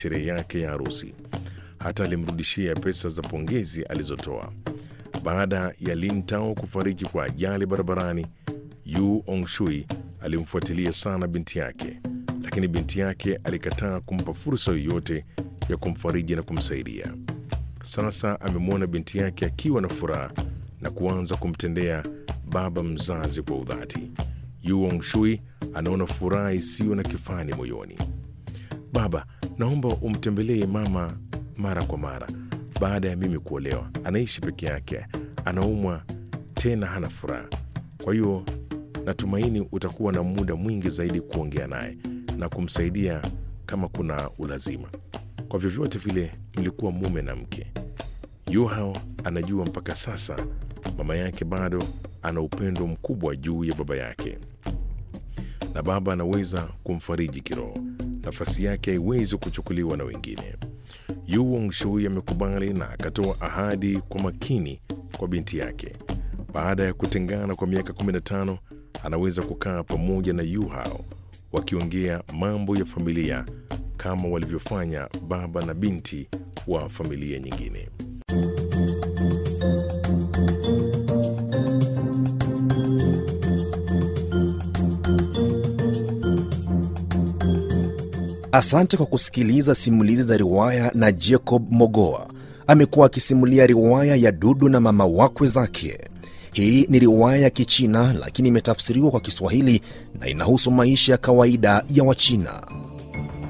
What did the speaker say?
sherehe yake ya harusi. Hata alimrudishia pesa za pongezi alizotoa. Baada ya Lin Tao kufariki kwa ajali barabarani, Yu Ongshui alimfuatilia sana binti yake, lakini binti yake alikataa kumpa fursa yoyote ya kumfariji na kumsaidia. Sasa amemwona binti yake akiwa na furaha na kuanza kumtendea baba mzazi kwa udhati. Yu Ongshui anaona furaha isiyo na kifani moyoni. "Baba, naomba umtembelee mama mara kwa mara baada ya mimi kuolewa. Anaishi peke yake, anaumwa tena hana furaha. Kwa hiyo natumaini utakuwa na muda mwingi zaidi kuongea naye na kumsaidia kama kuna ulazima. Kwa vyovyote vile mlikuwa mume na mke." Yu Hao anajua mpaka sasa mama yake bado ana upendo mkubwa juu ya baba yake, na baba anaweza kumfariji kiroho. Nafasi yake haiwezi kuchukuliwa na wengine. Yu Ongshui amekubali na akatoa ahadi kwa makini kwa binti yake. Baada ya kutengana kwa miaka 15, anaweza kukaa pamoja na Yu Hao wakiongea mambo ya familia kama walivyofanya baba na binti wa familia nyingine. Asante kwa kusikiliza simulizi za riwaya na Jacob Mogoa. Amekuwa akisimulia riwaya ya Dudu na mama wakwe zake. Hii ni riwaya ya Kichina lakini imetafsiriwa kwa Kiswahili na inahusu maisha ya kawaida ya Wachina.